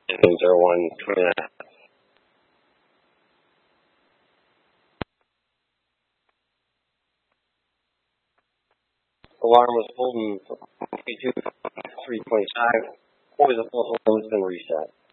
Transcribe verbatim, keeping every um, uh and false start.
zero one twenty nine. Alarm was pulled in fifty-two three twenty-five. Always a false alarm has been reset.